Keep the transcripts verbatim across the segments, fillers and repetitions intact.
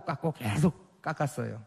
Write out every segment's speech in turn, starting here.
깎고 계속 깎았어요.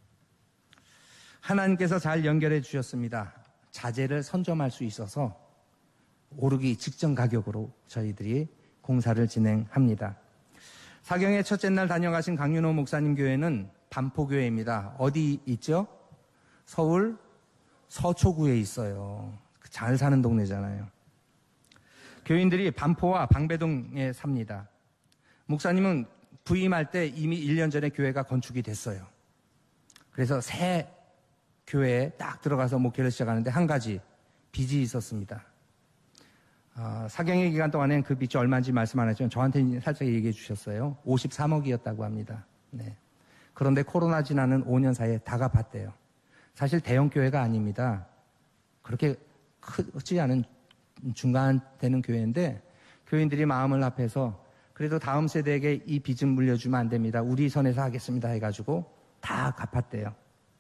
하나님께서 잘 연결해 주셨습니다. 자재를 선점할 수 있어서 오르기 직전 가격으로 저희들이 공사를 진행합니다. 사경의 첫째 날 다녀가신 강윤호 목사님 교회는 반포교회입니다. 어디 있죠? 서울 서초구에 있어요. 잘 사는 동네잖아요. 교인들이 반포와 방배동에 삽니다. 목사님은 부임할 때 이미 일 년 전에 교회가 건축이 됐어요. 그래서 새 교회에 딱 들어가서 목회를 시작하는데 한 가지 빚이 있었습니다. 어, 사경의 기간 동안엔 그 빚이 얼마인지 말씀 안 했지만 저한테 살짝 얘기해 주셨어요. 오십삼억이었다고 합니다. 네. 그런데 코로나 지나는 오 년 사이에 다 갚았대요. 사실 대형 교회가 아닙니다. 그렇게 크지 않은 중간 되는 교회인데 교인들이 마음을 합해서 그래도 다음 세대에게 이 빚은 물려주면 안 됩니다. 우리 선에서 하겠습니다 해가지고 다 갚았대요.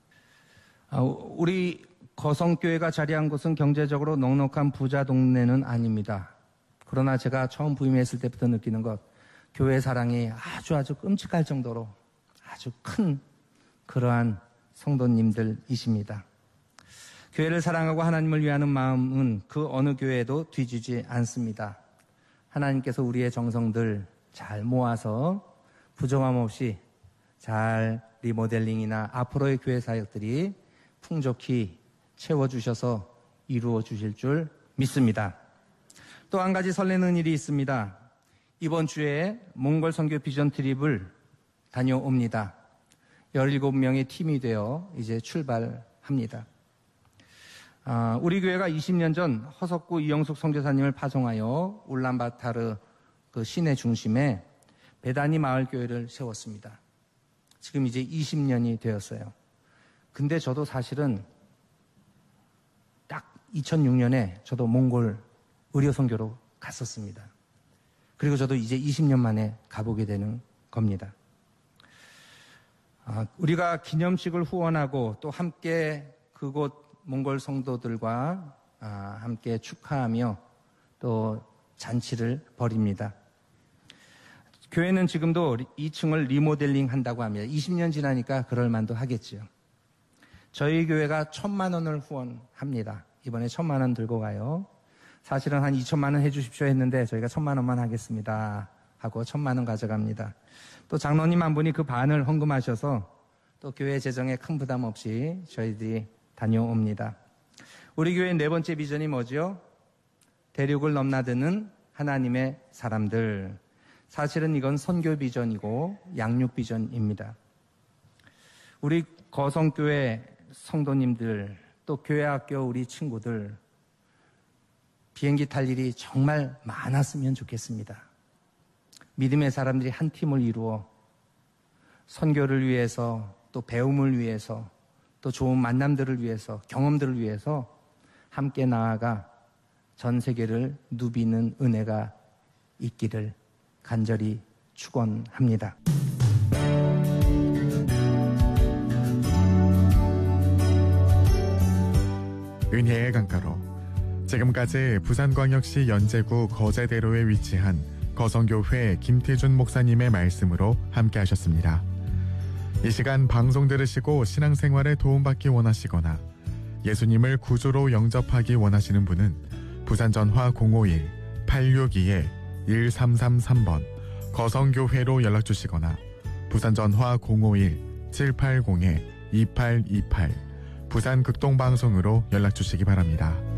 우리 거성교회가 자리한 곳은 경제적으로 넉넉한 부자 동네는 아닙니다. 그러나 제가 처음 부임했을 때부터 느끼는 것, 교회 사랑이 아주 아주 끔찍할 정도로 아주 큰 그러한 성도님들이십니다. 교회를 사랑하고 하나님을 위하는 마음은 그 어느 교회에도 뒤지지 않습니다. 하나님께서 우리의 정성들 잘 모아서 부정함 없이 잘 리모델링이나 앞으로의 교회 사역들이 풍족히 채워주셔서 이루어 주실 줄 믿습니다. 또 한 가지 설레는 일이 있습니다. 이번 주에 몽골 선교 비전 트립을 다녀옵니다. 열일곱 명의 팀이 되어 이제 출발합니다. 아, 우리 교회가 이십 년 전 허석구 이영숙 선교사님을 파송하여 울란바타르 그 시내 중심에 베다니 마을 교회를 세웠습니다. 지금 이제 이십 년이 되었어요. 근데 저도 사실은 딱 이천육 년에 저도 몽골 의료선교로 갔었습니다. 그리고 저도 이제 이십 년 만에 가보게 되는 겁니다. 아, 우리가 기념식을 후원하고 또 함께 그곳 몽골 성도들과 아, 함께 축하하며 또 잔치를 벌입니다. 교회는 지금도 이 층을 리모델링 한다고 합니다. 이십 년 지나니까 그럴 만도 하겠죠. 저희 교회가 천만 원을 후원합니다. 이번에 천만 원 들고 가요. 사실은 한 이천만 원 해주십시오 했는데 저희가 천만 원만 하겠습니다 하고 천만 원 가져갑니다. 또 장로님 한 분이 그 반을 헌금하셔서 또 교회 재정에 큰 부담 없이 저희들이 다녀옵니다. 우리 교회의 네 번째 비전이 뭐죠? 대륙을 넘나드는 하나님의 사람들. 사실은 이건 선교 비전이고 양육 비전입니다. 우리 거성교회 성도님들 또 교회학교 우리 친구들 비행기 탈 일이 정말 많았으면 좋겠습니다. 믿음의 사람들이 한 팀을 이루어 선교를 위해서 또 배움을 위해서 또 좋은 만남들을 위해서 경험들을 위해서 함께 나아가 전 세계를 누비는 은혜가 있기를 간절히 축원합니다. 은혜의 강가로 지금까지 부산광역시 연제구 거제대로에 위치한 거성교회 김태준 목사님의 말씀으로 함께 하셨습니다. 이 시간 방송 들으시고 신앙생활에 도움받기 원하시거나 예수님을 구주로 영접하기 원하시는 분은 부산전화 공오일 팔육이 일삼삼삼 번 거성교회로 연락주시거나 부산전화 공오일 칠팔공 이팔이팔 부산극동방송으로 연락주시기 바랍니다.